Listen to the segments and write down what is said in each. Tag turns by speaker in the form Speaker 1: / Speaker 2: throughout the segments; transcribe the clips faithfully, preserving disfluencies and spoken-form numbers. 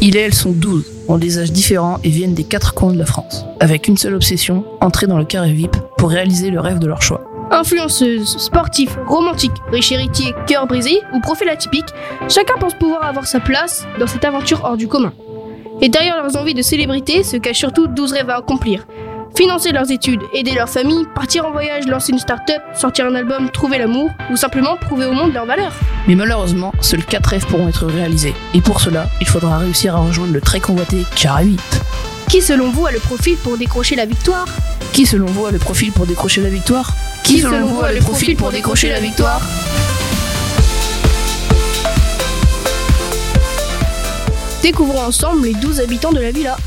Speaker 1: Il et elle sont douze, ont des âges différents et viennent des quatre coins de la France, avec une seule obsession, entrer dans le carré V I P pour réaliser le rêve de leur choix.
Speaker 2: Influenceuse, sportif, romantique, riche héritier, cœur brisé ou profil atypique, chacun pense pouvoir avoir sa place dans cette aventure hors du commun. Et derrière leurs envies de célébrité se cachent surtout douze rêves à accomplir. Financer leurs études, aider leur famille, partir en voyage, lancer une start-up, sortir un album, trouver l'amour ou simplement prouver au monde leurs valeurs.
Speaker 1: Mais malheureusement, seuls quatre rêves pourront être réalisés. Et pour cela, il faudra réussir à rejoindre le très convoité carré V I P.
Speaker 2: Qui selon vous a le profil pour décrocher la victoire ?
Speaker 1: Qui selon vous a le profil pour décrocher la victoire ?
Speaker 2: Qui selon vous a le profil pour décrocher la victoire ? Découvrons ensemble les douze habitants de la villa.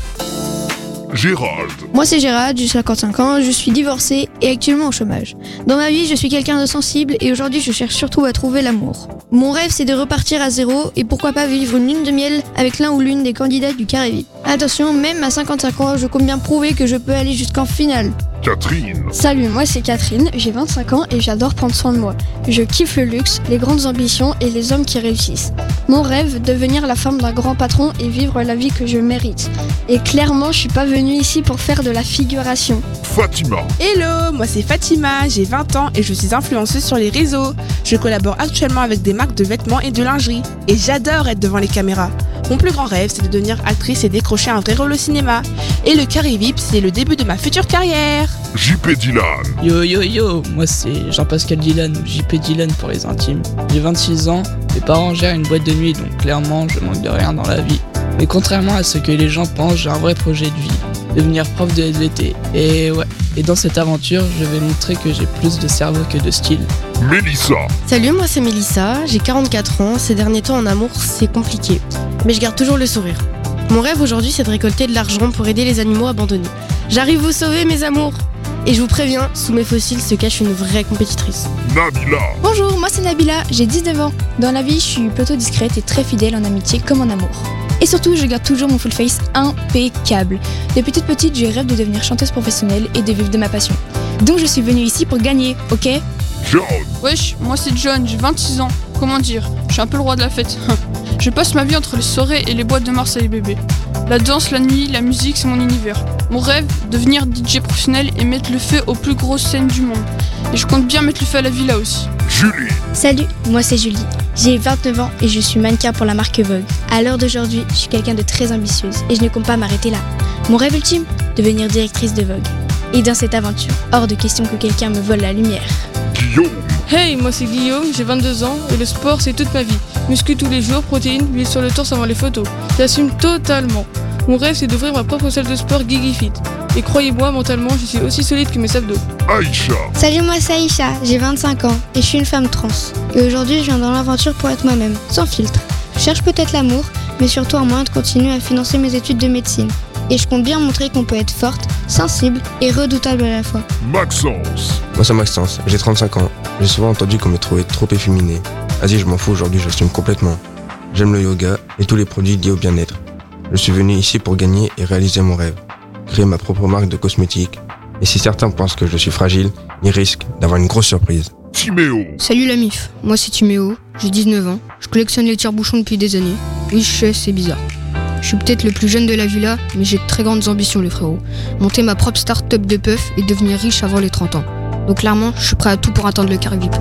Speaker 3: Gérald.
Speaker 4: Moi c'est Gérald, j'ai cinquante-cinq ans, je suis divorcé et actuellement au chômage. Dans ma vie, je suis quelqu'un de sensible et aujourd'hui je cherche surtout à trouver l'amour. Mon rêve c'est de repartir à zéro et pourquoi pas vivre une lune de miel avec l'un ou l'une des candidats du carré V I P. Attention, même à cinquante-cinq ans, je compte bien prouver que je peux aller jusqu'en finale.
Speaker 3: Catherine.
Speaker 5: Salut, moi c'est Catherine, j'ai vingt-cinq ans et j'adore prendre soin de moi. Je kiffe le luxe, les grandes ambitions et les hommes qui réussissent. Mon rêve, devenir la femme d'un grand patron et vivre la vie que je mérite. Et clairement, je suis pas venue ici pour faire de la figuration.
Speaker 3: Fatima.
Speaker 6: Hello, moi c'est Fatima, j'ai vingt ans et je suis influenceuse sur les réseaux. Je collabore actuellement avec des marques de vêtements et de lingerie. Et j'adore être devant les caméras. Mon plus grand rêve, c'est de devenir actrice et décrocher un vrai rôle au cinéma. Et le carré V I P, c'est le début de ma future carrière.
Speaker 3: J P Dylan.
Speaker 7: Yo yo yo, moi c'est Jean-Pascal Dylan, J P Dylan pour les intimes. J'ai vingt-six ans, mes parents gèrent une boîte de nuit, donc clairement je manque de rien dans la vie. Mais contrairement à ce que les gens pensent, j'ai un vrai projet de vie, devenir prof de S V T. Et ouais, et dans cette aventure, je vais montrer que j'ai plus de cerveau que de style.
Speaker 3: Mélissa.
Speaker 8: Salut, moi c'est Mélissa, j'ai quarante-quatre ans, ces derniers temps en amour c'est compliqué, mais je garde toujours le sourire. Mon rêve aujourd'hui c'est de récolter de l'argent pour aider les animaux abandonnés. J'arrive vous sauver mes amours. Et je vous préviens, sous mes fossiles se cache une vraie compétitrice.
Speaker 3: Nabila.
Speaker 5: Bonjour, moi c'est Nabila, j'ai dix-neuf ans. Dans la vie, je suis plutôt discrète et très fidèle en amitié comme en amour. Et surtout, je garde toujours mon full face impeccable. Depuis toute petite, je rêve de devenir chanteuse professionnelle et de vivre de ma passion. Donc je suis venue ici pour gagner, ok ?
Speaker 3: John.
Speaker 9: Wesh, moi c'est John, j'ai vingt-six ans. Comment dire ? Je suis un peu le roi de la fête. Je passe ma vie entre les soirées et les boîtes de Marseille bébé. La danse, la nuit, la musique, c'est mon univers. Mon rêve, devenir D J professionnel et mettre le feu aux plus grosses scènes du monde. Et je compte bien mettre le feu à la villa aussi.
Speaker 3: Julie.
Speaker 5: Salut, moi c'est Julie. J'ai vingt-neuf ans et je suis mannequin pour la marque Vogue. À l'heure d'aujourd'hui, je suis quelqu'un de très ambitieuse et je ne compte pas m'arrêter là. Mon rêve ultime, devenir directrice de Vogue. Et dans cette aventure, hors de question que quelqu'un me vole la lumière.
Speaker 3: Guillaume.
Speaker 9: Hey, moi c'est Guillaume, j'ai vingt-deux ans et le sport c'est toute ma vie. Muscu tous les jours, protéines, huile sur le torse avant les photos. J'assume totalement. Mon rêve c'est d'ouvrir ma propre salle de sport GigiFit. Et croyez-moi, mentalement, je suis aussi solide que mes abdos.
Speaker 3: Aïcha.
Speaker 5: Salut, moi c'est Aïcha, j'ai vingt-cinq ans et je suis une femme trans. Et aujourd'hui, je viens dans l'aventure pour être moi-même, sans filtre. Je cherche peut-être l'amour, mais surtout un moyen de continuer à financer mes études de médecine. Et je compte bien montrer qu'on peut être forte, sensible et redoutable à la fois.
Speaker 3: Maxence.
Speaker 10: Moi c'est Maxence, j'ai trente-cinq ans. J'ai souvent entendu qu'on me trouvait trop efféminé. Vas-y, je m'en fous, aujourd'hui j'assume complètement. J'aime le yoga et tous les produits liés au bien-être. Je suis venu ici pour gagner et réaliser mon rêve. Créer ma propre marque de cosmétiques. Et si certains pensent que je suis fragile, ils risquent d'avoir une grosse surprise.
Speaker 3: Timéo.
Speaker 8: Salut la mif, moi c'est Timéo, j'ai dix-neuf ans, je collectionne les tire-bouchons depuis des années. Oui, je sais, c'est bizarre. Je suis peut-être le plus jeune de la villa, mais j'ai de très grandes ambitions les frérots. Monter ma propre start-up de puff et devenir riche avant les trente ans. Donc clairement, je suis prêt à tout pour atteindre le carré V I P.